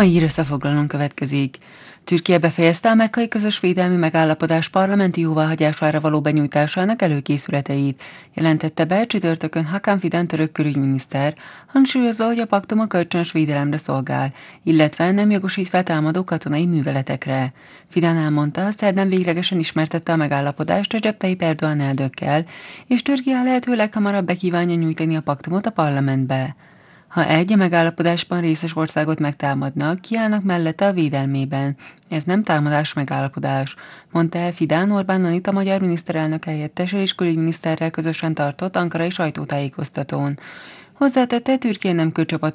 mai hír összefoglalón következik. Türkia befejezte a mekkai közös védelmi megállapodás parlamenti jóváhagyására való benyújtásának előkészületeit, jelentette be csütörtökön Hakan Fidan török külügyminiszter, hangsúlyozva, hogy a paktum a kölcsönös védelemre szolgál, illetve nem jogosít fel támadó katonai műveletekre. Fidan elmondta, szerdán véglegesen ismertette a megállapodást Recep Tayyip Erdoğan elnökkel, és Türkia lehető leghamarabb bekívánja nyújtani a paktumot a parlamentbe. Ha a megállapodásban részes országot megtámadnak, kiállnak mellette a védelmében. Ez nem támadás megállapodás, mondta el Fidan Orbán Anita magyar miniszterelnök helyettessel és külügyminiszterrel közösen tartott ankarai sajtótájékoztatón. Hozzátette, Türkia nem köt